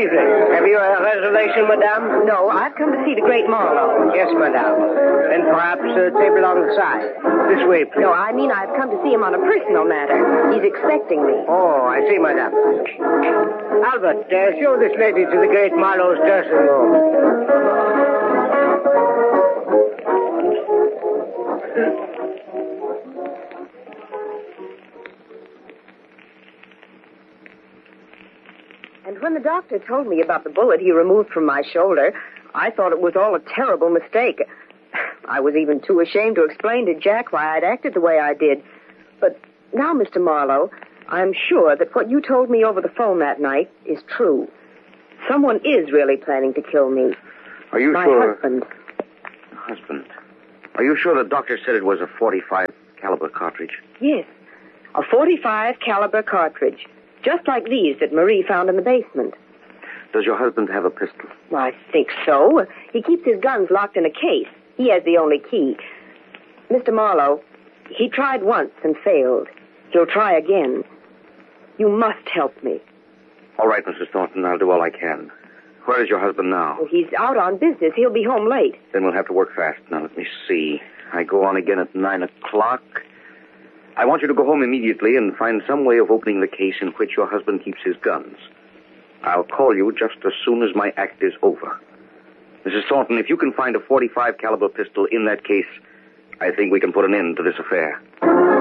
evening. Have you a reservation, madame? No, I've come to see the great Marlowe. Yes, madame. Then perhaps a table on the side. This way, please. No, I mean I've come to see him on a personal matter. He's expecting me. Oh, I see, madame. Albert, show this lady to the great Marlowe's dressing room. And when the doctor told me about the bullet he removed from my shoulder, I thought it was all a terrible mistake. I was even too ashamed to explain to Jack why I'd acted the way I did. But now, Mr. Marlowe, I'm sure that what you told me over the phone that night is true. Someone is really planning to kill me. Are you my sure? Husband. Husband. Are you sure the doctor said it was a .45 caliber cartridge? Yes, a .45 caliber cartridge. Just like these that Marie found in the basement. Does your husband have a pistol? Well, I think so. He keeps his guns locked in a case. He has the only key. Mr. Marlowe, he tried once and failed. He'll try again. You must help me. All right, Mrs. Thornton, I'll do all I can. Where is your husband now? Well, he's out on business. He'll be home late. Then we'll have to work fast. Now, let me see. I go on again at 9 o'clock. I want you to go home immediately and find some way of opening the case in which your husband keeps his guns. I'll call you just as soon as my act is over. Mrs. Thornton, if you can find a .45 caliber pistol in that case, I think we can put an end to this affair.